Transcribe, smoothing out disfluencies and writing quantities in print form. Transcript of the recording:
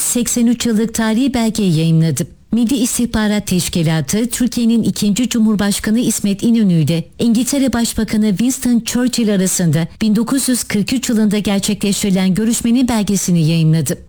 83 yıllık tarihi belgeyi yayımladı. Milli İstihbarat Teşkilatı, Türkiye'nin 2. Cumhurbaşkanı İsmet İnönü ile İngiltere Başbakanı Winston Churchill arasında 1943 yılında gerçekleştirilen görüşmenin belgesini yayımladı.